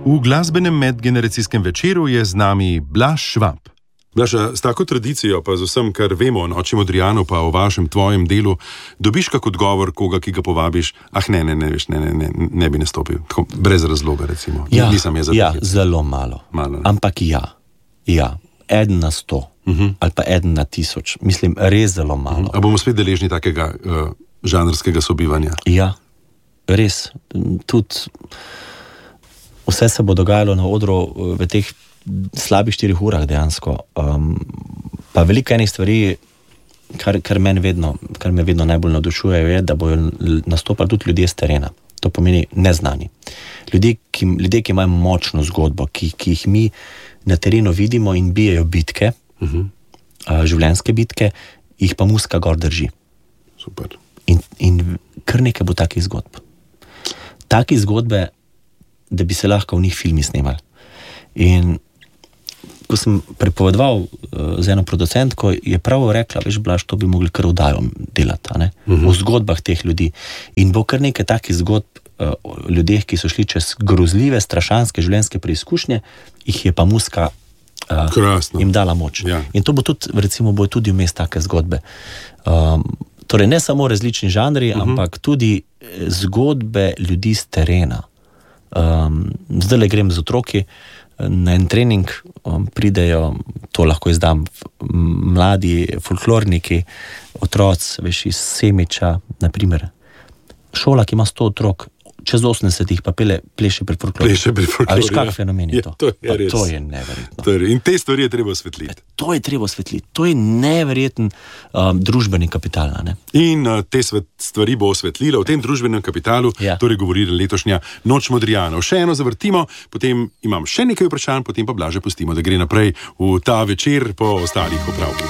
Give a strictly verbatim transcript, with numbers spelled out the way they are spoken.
V glasbenem medgeneracijskem večeru je z nami Blaž Švab. Blaž, s tako tradicijo, pa z vsem, kar vemo o Noči Modrijanov, pa o vašem, tvojem delu, dobiš kak odgovor koga, ki ga povabiš, ah ne, ne, ne, veš, ne, ne, ne, ne bi nastopil, tako, brez razloga, recimo. Ja, Nisem je ja zelo malo, malo ampak ja, ja, eden na sto, uh-huh. ali pa eden na tisoč, mislim, res zelo malo. Uh-huh. A bomo spet deležni takega uh, žanrskega sobivanja? Ja, res, tudi vse se bo dogajalo na odru v teh slabih štirih urah dejansko. Um, pa veliko enih stvari, kar, kar, vedno, kar me vedno najbolj navdušujejo, je, da bojo nastopali tudi ljudje z terena. To pomeni neznani. Ljudje, ki, ljudje, ki imajo močno zgodbo, ki, ki jih mi na terenu vidimo in bijejo bitke, uh-huh. uh, življenjske bitke, jih pa muzika gor drži. Super. In, in kar nekaj bo takih zgodb. Taki zgodbe, da bi se lahko v njih filmi snemali. In ko sem prepovedoval uh, z eno producentko, je pravo rekla, veš, Blaž, to bi mogli kar vdajo delati, ne? Uh-huh. V zgodbah teh ljudi. In bo kar nekaj takih zgodb uh, o ljudeh, ki so šli čez grozljive, strašanske življenjske preizkušnje, jih je pa muzika uh, jim dala moč. Ja. In to bo tudi, recimo, bo tudi vmes take zgodbe. Um, torej, ne samo različni žanri, uh-huh. ampak tudi zgodbe ljudi z terena. Um, zdaj le grem z otroki na en trening, um, pridejo, to lahko izdam, mladi folklorniki, otroci, veš, iz Semiča, naprimer. Šola, ki ima sto otrok, čez osemdeset jih pa pele, pleše pri folklori. Pleše pri folklori. A veš, kak fenomen je to? Ja, to je res. To je neverjetno. To je, in te stvari je treba osvetliti. To je treba osvetliti. To je neverjeten um, družbeni kapital. Ne? In uh, te svet, stvari bo osvetlila v tem družbenem kapitalu, ja. Torej govori letošnja Noč Modrijanov. Še eno zavrtimo, potem imam še nekaj vprašanj, potem pa Blaže pustimo, da gre naprej v ta večer po ostalih opravkih.